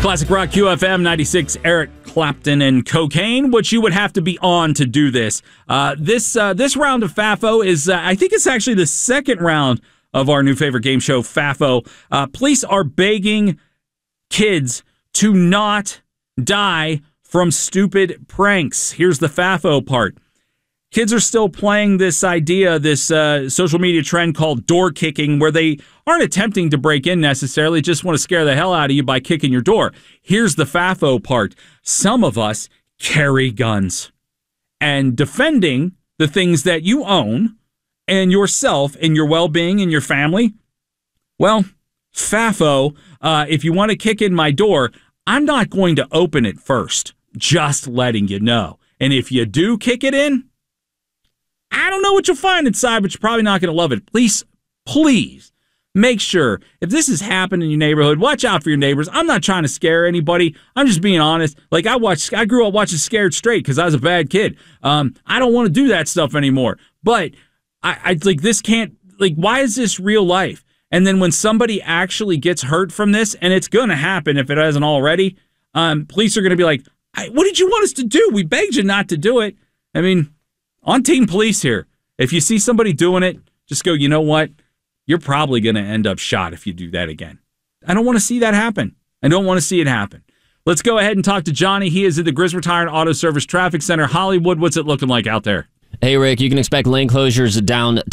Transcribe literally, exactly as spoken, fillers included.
Classic Rock Q F M ninety-six, Eric Clapton and Cocaine, which you would have to be on to do this. Uh, this uh, this round of FAFO is, uh, I think it's actually the second round of our new favorite game show, FAFO. Uh, police are begging kids to not die from stupid pranks. Here's the FAFO part. Kids are still playing this idea, this uh, social media trend called door kicking, where they aren't attempting to break in necessarily, just want to scare the hell out of you by kicking your door. Here's the FAFO part. Some of us carry guns. And defending the things that you own and yourself and your well-being and your family, well, FAFO, uh, if you want to kick in my door, I'm not going to open it first. Just letting you know. And if you do kick it in, I don't know what you'll find inside, but you're probably not going to love it. Please, please make sure if this has happened in your neighborhood, watch out for your neighbors. I'm not trying to scare anybody. I'm just being honest. Like I watched, I grew up watching Scared Straight because I was a bad kid. Um, I don't want to do that stuff anymore. But I, I like this can't. Like, why is this real life? And then when somebody actually gets hurt from this, and it's going to happen if it hasn't already, um, police are going to be like, "What did you want us to do? We begged you not to do it." I mean. On Team Police here, if you see somebody doing it, just go, you know what? You're probably going to end up shot if you do that again. I don't want to see that happen. I don't want to see it happen. Let's go ahead and talk to Johnny. He is at the Griswold Tire and Auto Service Traffic Center. Hollywood, what's it looking like out there? Hey, Rick, you can expect lane closures down